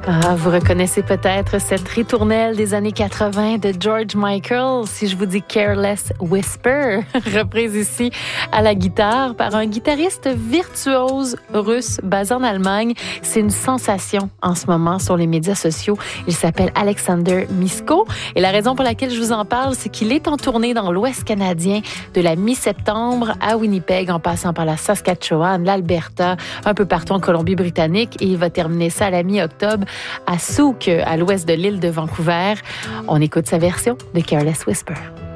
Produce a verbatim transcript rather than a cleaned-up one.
Ah, vous reconnaissez peut-être cette ritournelle des années quatre-vingt de George Michael, si je vous dis Careless Whisper, reprise ici à la guitare par un guitariste virtuose russe basé en Allemagne. C'est une sensation en ce moment sur les médias sociaux. Il s'appelle Alexander Misko et la raison pour laquelle je vous en parle, c'est qu'il est en tournée dans l'Ouest canadien de la mi-septembre à Winnipeg, en passant par la Saskatchewan, l'Alberta, un peu partout en Colombie-Britannique, et il va terminer ça à la mi-octobre à Souk, à l'ouest de l'île de Vancouver. On écoute sa version de Careless Whisper.